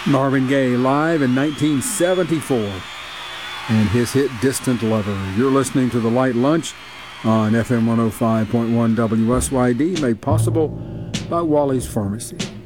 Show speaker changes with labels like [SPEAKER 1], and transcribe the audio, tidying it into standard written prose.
[SPEAKER 1] Marvin Gaye live in 1974 and his hit Distant Lover. You're listening to The Light Lunch on FM 105.1 WSYD, made possible by Wally's Pharmacy.